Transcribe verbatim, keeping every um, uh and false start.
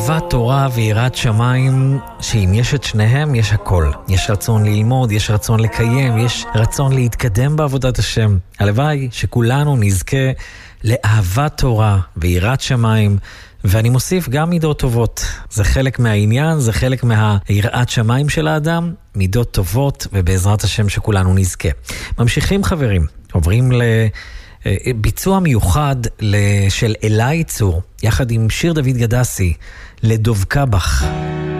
אהבת תורה ויראת שמיים, שאם יש את שניהם יש הכל. יש רצון ללמוד, יש רצון לקיים, יש רצון להתקדם בעבודת השם. הלוואי שכולנו נזכה לאהבת תורה ויראת שמיים, ואני מוסיף גם מידות טובות. זה חלק מהעניין, זה חלק מהיראת שמיים של האדם, מידות טובות, ובעזרת השם שכולנו נזכה. ממשיכים חברים, עוברים לביצוע מיוחד של אלי צור, יחד עם שיר דוד גדסי, לדובקה בך.